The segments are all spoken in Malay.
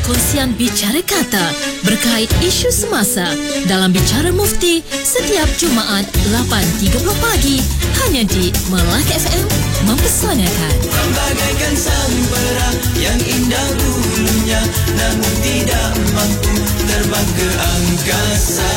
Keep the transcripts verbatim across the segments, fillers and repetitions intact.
perkongsian bicara kata berkait isu semasa dalam Bicara Mufti setiap Jumaat lapan tiga puluh pagi hanya di Melaka F M Mempesonakan. Bagaikan sampera yang indah bulunya namun tidak mampu terbang ke angkasa.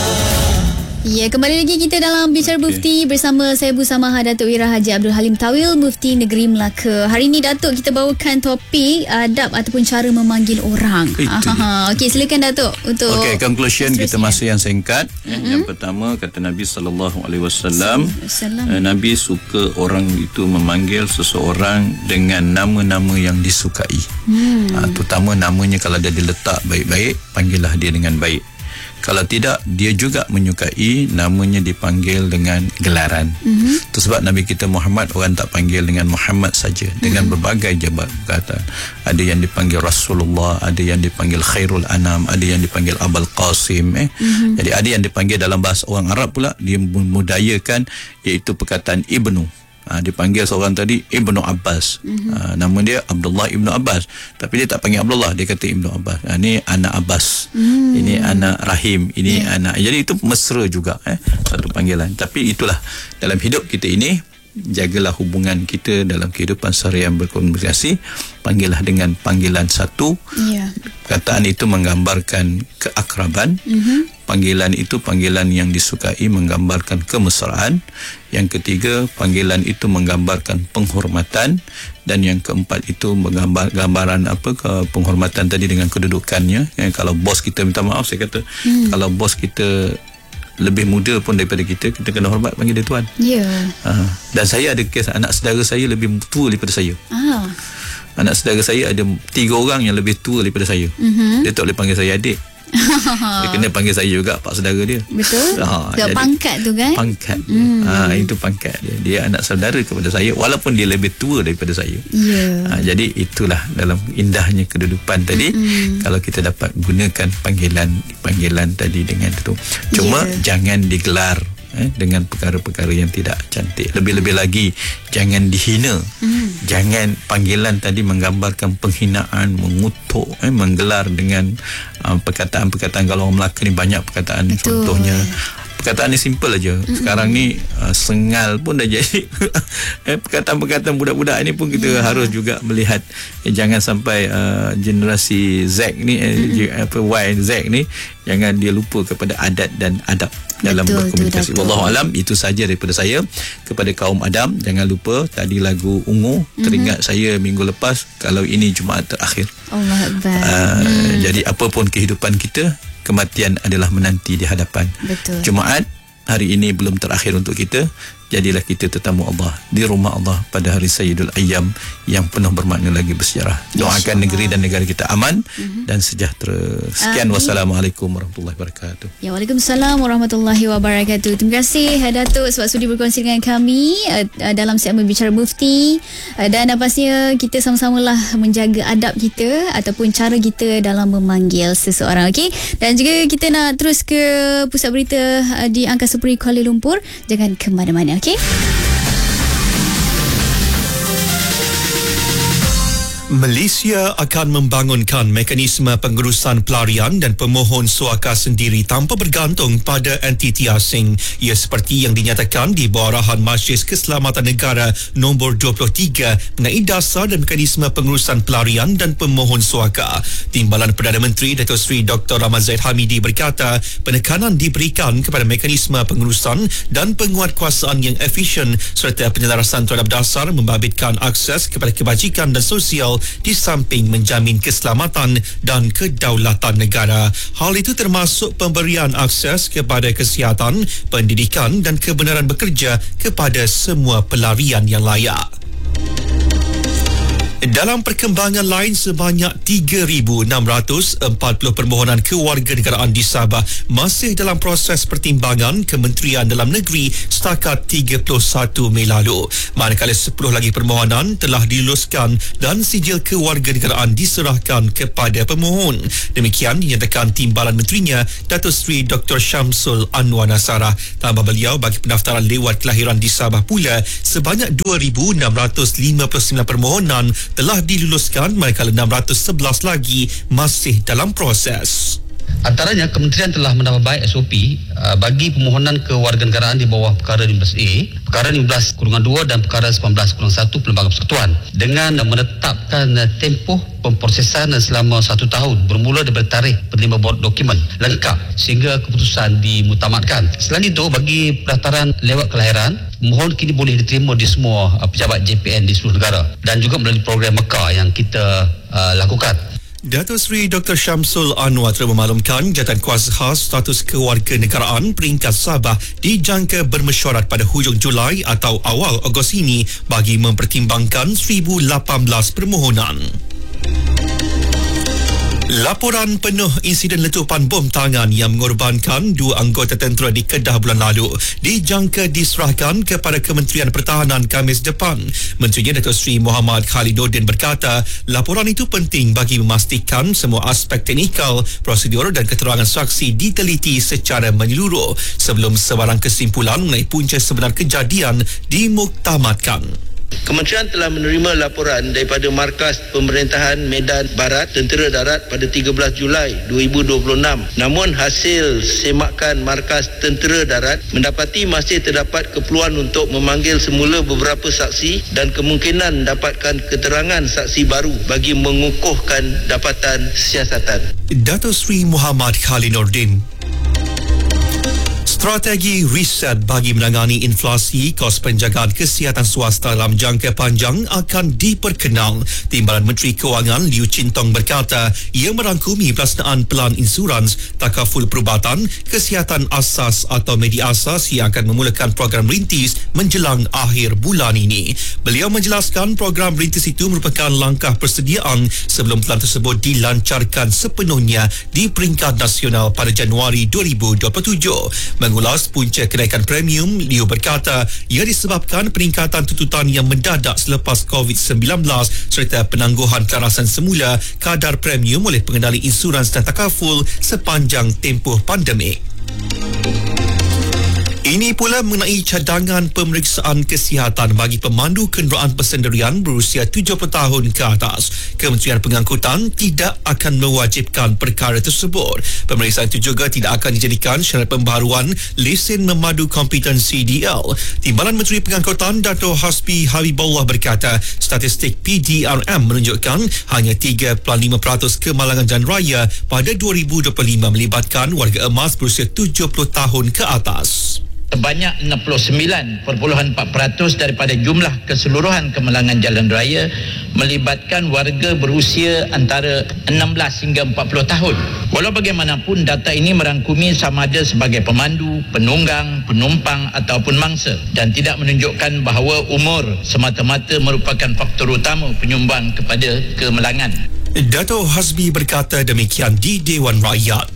Ya, kembali lagi kita dalam Bicara okay. Mufti bersama saya Bu Samaha Datuk Wira Haji Abdul Halim Tawil, Mufti Negeri Melaka. Hari ini Datuk kita bawakan topik adab ataupun cara memanggil orang. Aha. Okey, silakan Datuk untuk Okey, conclusion kita masih yang singkat. Mm-hmm. Yang pertama kata Nabi sallallahu alaihi wasallam, Nabi suka orang itu memanggil seseorang dengan nama-nama yang disukai. Hmm. Ha, terutama namanya kalau dia diletak baik-baik, panggillah dia dengan baik. Kalau tidak, dia juga menyukai namanya dipanggil dengan gelaran. Mm-hmm. Itu sebab Nabi kita Muhammad orang tak panggil dengan Muhammad saja, dengan mm-hmm. berbagai jabatan. Ada yang dipanggil Rasulullah, ada yang dipanggil Khairul Anam, ada yang dipanggil Abul Qasim. Eh? Mm-hmm. Jadi ada yang dipanggil dalam bahasa orang Arab pula, dia memudayakan iaitu perkataan Ibnu. Ha, dipanggil seorang tadi Ibnu Abbas. Mm-hmm. Ha, nama dia Abdullah Ibnu Abbas, tapi dia tak panggil Abdullah, dia kata Ibnu Abbas. Ha, ini anak Abbas, mm. ini anak Rahim, ini yeah. anak. Jadi itu mesra juga eh, satu panggilan. Tapi itulah dalam hidup kita ini, jagalah hubungan kita dalam kehidupan seharian berkomunikasi, panggillah dengan panggilan satu. Yeah. Kataan itu menggambarkan keakraban. Mm-hmm. Panggilan itu panggilan yang disukai, menggambarkan kemesraan. Yang ketiga, panggilan itu menggambarkan penghormatan. Dan yang keempat itu menggambar gambaran apa ke penghormatan tadi dengan kedudukannya. Ya, kalau bos kita minta maaf, saya kata hmm. kalau bos kita lebih muda pun daripada kita, kita kena hormat, panggil dia tuan. Ya. Yeah. Uh, dan saya ada kes anak saudara saya lebih tua daripada saya. Ah. Anak saudara saya ada tiga orang yang lebih tua daripada saya. Mm-hmm. Dia tak boleh panggil saya adik. Dia kena panggil saya juga pak saudara dia. Betul. Ha, jadi, pangkat tu kan? Pangkat dia. Mm. Ha, itu pangkat dia. Dia anak saudara kepada saya walaupun dia lebih tua daripada saya. Yeah. Ha, jadi itulah dalam indahnya kedudukan tadi. Mm-hmm. Kalau kita dapat gunakan panggilan panggilan tadi dengan itu. Cuma yeah. jangan digelar eh, dengan perkara-perkara yang tidak cantik. Lebih-lebih lagi jangan dihina. Mm. Jangan panggilan tadi menggambarkan penghinaan, mengutuk, eh, menggelar dengan uh, perkataan-perkataan. Kalau orang Melaka ni banyak perkataan. Betul. Contohnya perkataan ni simple aja. Mm-hmm. Sekarang ni uh, sengal pun dah jadi. eh, perkataan-perkataan budak-budak ni pun kita yeah. harus juga melihat eh, jangan sampai uh, generasi Z ni eh, mm-hmm. apa Y Z ni jangan dia lupa kepada adat dan adab dalam betul, berkomunikasi. Wallahu alam, itu saja daripada saya kepada kaum Adam. Jangan lupa tadi lagu Ungu, mm-hmm. teringat saya minggu lepas kalau ini Jumaat terakhir. Allah Akbar. Uh, mm. Jadi apapun kehidupan kita, kematian adalah menanti di hadapan. Betul. Jumaat hari ini belum terakhir untuk kita. Jadilah kita tetamu Allah di rumah Allah pada hari Sayyidul Ayyam yang penuh bermakna lagi bersejarah. Doakan negeri dan negara kita aman mm-hmm. dan sejahtera. Sekian. Amin. Wassalamualaikum warahmatullahi wabarakatuh. Ya, Waalaikumsalam warahmatullahi wabarakatuh. Terima kasih Datuk sebab sudi berkongsi dengan kami uh, dalam segmen Bicara Mufti, uh, dan pastinya kita sama-samalah menjaga adab kita ataupun cara kita dalam memanggil seseorang. Okey, dan juga kita nak terus ke pusat berita uh, di Angkasa Puri Kuala Lumpur. Jangan ke mana-mana. Okay. Malaysia akan membangunkan mekanisme pengurusan pelarian dan pemohon suaka sendiri tanpa bergantung pada entiti asing. Ia seperti yang dinyatakan di bawah arahan Majlis Keselamatan Negara nombor dua puluh tiga mengenai dasar dan mekanisme pengurusan pelarian dan pemohon suaka. Timbalan Perdana Menteri Datuk Seri Doktor Ahmad Zahid Hamidi berkata penekanan diberikan kepada mekanisme pengurusan dan penguatkuasaan yang efisien serta penyelarasan terhadap dasar membabitkan akses kepada kebajikan dan sosial di samping menjamin keselamatan dan kedaulatan negara. Hal itu termasuk pemberian akses kepada kesihatan, pendidikan dan kebenaran bekerja kepada semua pelarian yang layak. Dalam perkembangan lain, sebanyak tiga ribu enam ratus empat puluh permohonan kewarganegaraan di Sabah masih dalam proses pertimbangan Kementerian Dalam Negeri setakat tiga puluh satu Mei lalu. Manakala sepuluh lagi permohonan telah diluluskan dan sijil kewarganegaraan diserahkan kepada pemohon. Demikian dinyatakan Timbalan Menterinya Datuk Seri Doktor Syamsul Anwar Nasara. Tambah beliau, bagi pendaftaran lewat kelahiran di Sabah pula, sebanyak dua ribu enam ratus lima puluh sembilan permohonan telah diluluskan manakala enam ratus sebelas lagi masih dalam proses. Antaranya, Kementerian telah menambah baik S O P uh, bagi permohonan kewarganegaraan di bawah perkara lima belas A, perkara lima belas dua dan perkara sembilan belas satu Perlembagaan Persekutuan dengan uh, menetapkan uh, tempoh pemprosesan uh, selama satu tahun bermula daripada tarikh penerima dokumen lengkap sehingga keputusan dimutamatkan. Selain itu, bagi pendaftaran lewat kelahiran, mohon kini boleh diterima di semua uh, pejabat J P N di seluruh negara dan juga melalui program Mekar yang kita uh, lakukan. Datuk Seri Doktor Syamsul Anwar telah memaklumkan jawatan kuasa khas status kewarganegaraan peringkat Sabah dijangka bermesyuarat pada hujung Julai atau awal Ogos ini bagi mempertimbangkan seribu lapan belas permohonan. Laporan penuh insiden letupan bom tangan yang mengorbankan dua anggota tentera di Kedah bulan lalu dijangka diserahkan kepada Kementerian Pertahanan Khamis depan. Menterinya Datuk Seri Muhammad Khaliduddin berkata, laporan itu penting bagi memastikan semua aspek teknikal, prosedur dan keterangan saksi diteliti secara menyeluruh sebelum sebarang kesimpulan mengenai punca sebenar kejadian dimuktamadkan. Kementerian telah menerima laporan daripada Markas Pemerintahan Medan Barat Tentera Darat pada tiga belas Julai dua ribu dua puluh enam. Namun hasil semakan Markas Tentera Darat mendapati masih terdapat keperluan untuk memanggil semula beberapa saksi dan kemungkinan dapatkan keterangan saksi baru bagi mengukuhkan dapatan siasatan. Datuk Seri Muhammad Khaliduddin. Strategi riset bagi menangani inflasi kos penjagaan kesihatan swasta dalam jangka panjang akan diperkenal. Timbalan Menteri Kewangan Liu Chin Tong berkata ia merangkumi pelaksanaan pelan insurans takaful perubatan kesihatan asas atau media asas yang akan memulakan program rintis menjelang akhir bulan ini. Beliau menjelaskan program rintis itu merupakan langkah persediaan sebelum pelan tersebut dilancarkan sepenuhnya di peringkat nasional pada Januari dua ribu dua puluh tujuh. Mengulas punca kenaikan premium, Liu berkata ia disebabkan peningkatan tuntutan yang mendadak selepas covid sembilan belas serta penangguhan kelarasan semula kadar premium oleh pengendali insurans dan takaful sepanjang tempoh pandemik. Ini pula mengenai cadangan pemeriksaan kesihatan bagi pemandu kenderaan persendirian berusia tujuh puluh tahun ke atas. Kementerian Pengangkutan tidak akan mewajibkan perkara tersebut. Pemeriksaan itu juga tidak akan dijadikan syarat pembaharuan lesen memandu kompetensi D L. Timbalan Menteri Pengangkutan Dato' Hasbi Habibullah berkata statistik P D R M menunjukkan hanya tiga puluh lima peratus kemalangan jalan raya pada dua ribu dua puluh lima melibatkan warga emas berusia tujuh puluh tahun ke atas. Sebanyak enam puluh sembilan perpuluhan empat peratus daripada jumlah keseluruhan kemalangan jalan raya melibatkan warga berusia antara enam belas hingga empat puluh tahun. Walau bagaimanapun, data ini merangkumi sama ada sebagai pemandu, penunggang, penumpang ataupun mangsa dan tidak menunjukkan bahawa umur semata-mata merupakan faktor utama penyumbang kepada kemalangan. Dato' Hasbi berkata demikian di Dewan Rakyat.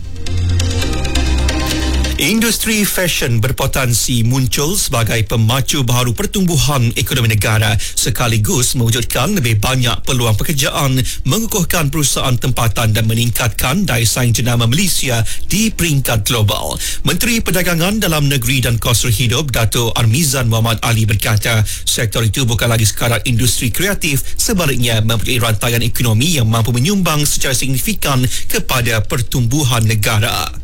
Industri fashion berpotensi muncul sebagai pemacu baharu pertumbuhan ekonomi negara sekaligus mewujudkan lebih banyak peluang pekerjaan, mengukuhkan perusahaan tempatan dan meningkatkan daya saing jenama Malaysia di peringkat global. Menteri Perdagangan Dalam Negeri dan Kos Hidup Dato' Armizan Muhammad Ali berkata sektor itu bukan lagi sekadar industri kreatif, sebaliknya mempunyai rantaian ekonomi yang mampu menyumbang secara signifikan kepada pertumbuhan negara.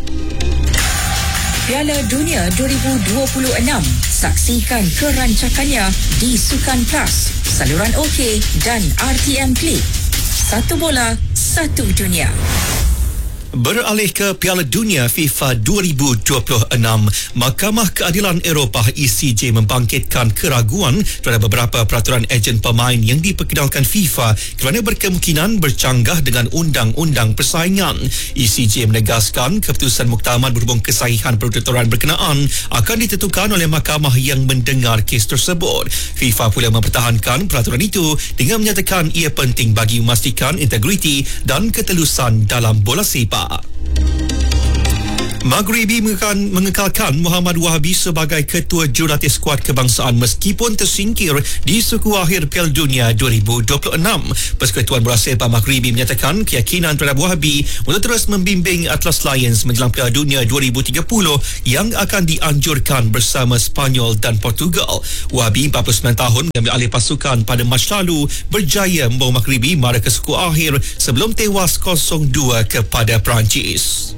Piala Dunia dua ribu dua puluh enam. Saksikan kerancakannya di Sukan Plus, saluran OK dan R T M Klik. Satu bola, satu dunia. Beralih ke Piala Dunia FIFA dua ribu dua puluh enam, Mahkamah Keadilan Eropah E C J membangkitkan keraguan terhadap beberapa peraturan ejen pemain yang diperkenalkan FIFA kerana berkemungkinan bercanggah dengan undang-undang persaingan. E C J menegaskan keputusan muktamad berhubung kesahihan peraturan berkenaan akan ditentukan oleh mahkamah yang mendengar kes tersebut. FIFA pula mempertahankan peraturan itu dengan menyatakan ia penting bagi memastikan integriti dan ketelusan dalam bola sepak. Maghribi mengekalkan, mengekalkan Muhammad Wahabi sebagai ketua jurulatih skuad kebangsaan meskipun tersingkir di suku akhir Piala Dunia dua ribu dua puluh enam. Persekutuan Bola Sepak Maghribi menyatakan keyakinan terhadap Wahabi untuk terus membimbing Atlas Lions menjelang Piala Dunia dua ribu tiga puluh yang akan dianjurkan bersama Spanyol dan Portugal. Wahabi empat puluh sembilan tahun mengambil alih pasukan pada Mac lalu berjaya membawa Maghribi mara ke suku akhir sebelum tewas kosong dua kepada Perancis.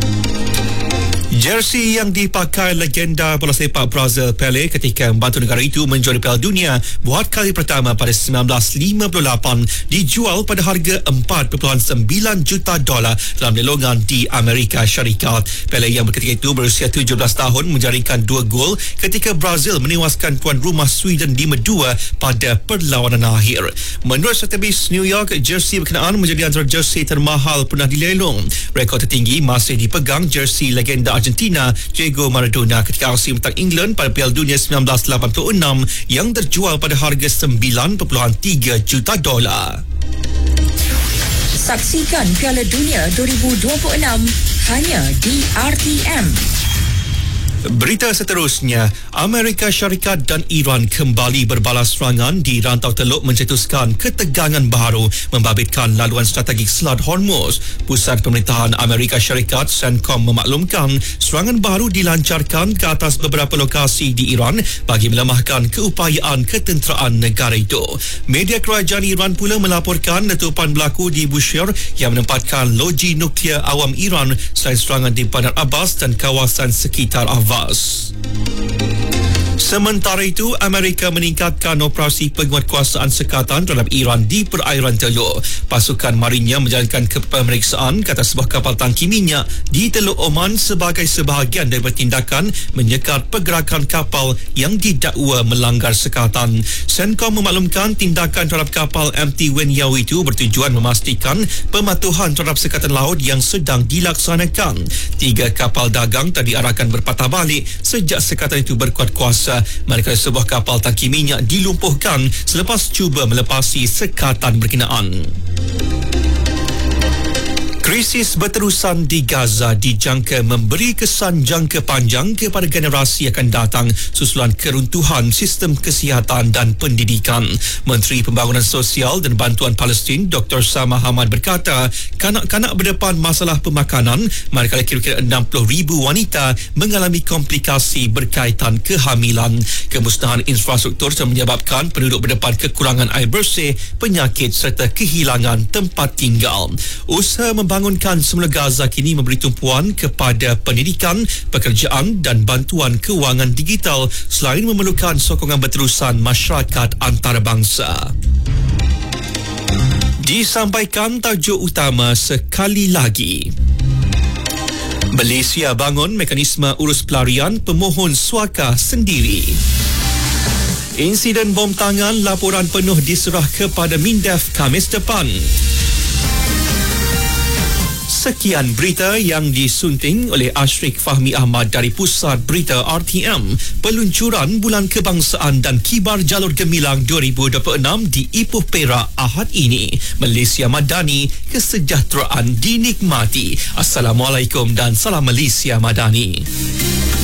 Jersey yang dipakai legenda bola sepak Brazil Pele ketika membantu negara itu menjuari Piala Dunia buat kali pertama pada seribu sembilan ratus lima puluh lapan dijual pada harga empat perpuluhan sembilan juta dolar dalam lelongan di Amerika Syarikat. Pele yang ketika itu berusia tujuh belas tahun menjaringkan dua gol ketika Brazil menewaskan tuan rumah Sweden lima dua pada perlawanan akhir. Menurut Sotheby's New York, jersey berkenaan menjadi antara jersey termahal pernah dilelong. Rekod tertinggi masih dipegang jersey legenda Argentina Diego Maradona ketika aksi menentang England pada Piala Dunia seribu sembilan ratus lapan puluh enam yang terjual pada harga sembilan perpuluhan tiga juta dolar. Saksikan Piala Dunia dua ribu dua puluh enam hanya di R T M. Berita seterusnya, Amerika Syarikat dan Iran kembali berbalas serangan di Rantau Teluk mencetuskan ketegangan baru membabitkan laluan strategik Selat Hormuz. Pusat Pemerintahan Amerika Syarikat CENTCOM memaklumkan serangan baru dilancarkan ke atas beberapa lokasi di Iran bagi melemahkan keupayaan ketenteraan negara itu. Media kerajaan Iran pula melaporkan letupan berlaku di Bushehr yang menempatkan loji nuklear awam Iran selain serangan di Bandar Abbas dan kawasan sekitar Avaz. Sementara itu, Amerika meningkatkan operasi penguatkuasaan sekatan terhadap Iran di perairan Teluk. Pasukan marinnya menjalankan pemeriksaan ke atas sebuah kapal tangki minyak di Teluk Oman sebagai sebahagian dari tindakan menyekat pergerakan kapal yang didakwa melanggar sekatan. CENTCOM memaklumkan tindakan terhadap kapal M T Wen Yao itu bertujuan memastikan pematuhan terhadap sekatan laut yang sedang dilaksanakan. Tiga kapal dagang tadi diarahkan berpatah balik sejak sekatan itu berkuat kuasa. Mereka sebuah kapal tangki minyak dilumpuhkan selepas cuba melepasi sekatan berkenaan. Krisis berterusan di Gaza dijangka memberi kesan jangka panjang kepada generasi akan datang susulan keruntuhan sistem kesihatan dan pendidikan. Menteri Pembangunan Sosial dan Bantuan Palestin Doktor Sama Hamad berkata, kanak-kanak berdepan masalah pemakanan manakala kira-kira enam puluh ribu wanita mengalami komplikasi berkaitan kehamilan. Kemusnahan infrastruktur telah menyebabkan penduduk berdepan kekurangan air bersih, penyakit serta kehilangan tempat tinggal. Usaha membangun Membangunkan semula Gaza kini memberi tumpuan kepada pendidikan, pekerjaan dan bantuan kewangan digital selain memerlukan sokongan berterusan masyarakat antarabangsa. Disampaikan tajuk utama sekali lagi. Malaysia bangun mekanisme urus pelarian pemohon suaka sendiri. Insiden bom tangan laporan penuh diserah kepada MINDEF Khamis depan. Sekian berita yang disunting oleh Ashrik Fahmi Ahmad dari Pusat Berita R T M. Peluncuran Bulan Kebangsaan dan Kibar Jalur Gemilang dua ribu dua puluh enam di Ipoh Perak Ahad ini. Malaysia Madani, kesejahteraan dinikmati. Assalamualaikum dan salam Malaysia Madani.